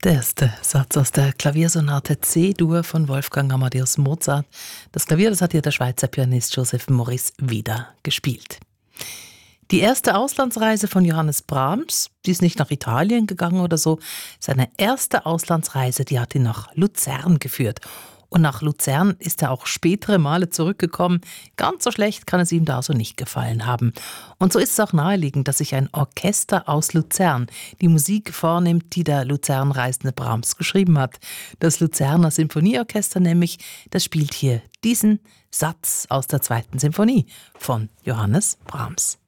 Der erste Satz aus der Klaviersonate C-Dur von Wolfgang Amadeus Mozart. Das Klavier, das hat hier der Schweizer Pianist Joseph Maurice wieder gespielt. Die erste Auslandsreise von Johannes Brahms, die ist nicht nach Italien gegangen oder so. Seine erste Auslandsreise, die hat ihn nach Luzern geführt. Und nach Luzern ist er auch spätere Male zurückgekommen. Ganz so schlecht kann es ihm da so nicht gefallen haben. Und so ist es auch naheliegend, dass sich ein Orchester aus Luzern die Musik vornimmt, die der Luzern reisende Brahms geschrieben hat. Das Luzerner Sinfonieorchester nämlich, das spielt hier diesen Satz aus der 2. Sinfonie von Johannes Brahms.